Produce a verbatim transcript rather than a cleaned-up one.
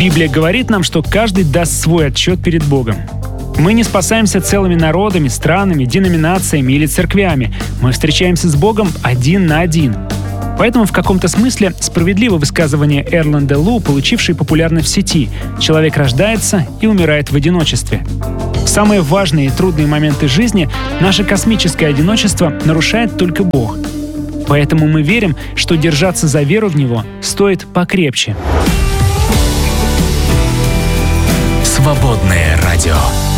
Библия говорит нам, что каждый даст свой отчет перед Богом. Мы не спасаемся целыми народами, странами, деноминациями или церквями. Мы встречаемся с Богом один на один. Поэтому в каком-то смысле справедливо высказывание Эрланда Лу, получившее популярность в сети: «Человек рождается и умирает в одиночестве». В самые важные и трудные моменты жизни наше космическое одиночество нарушает только Бог. Поэтому мы верим, что держаться за веру в Него стоит покрепче. Свободное радио.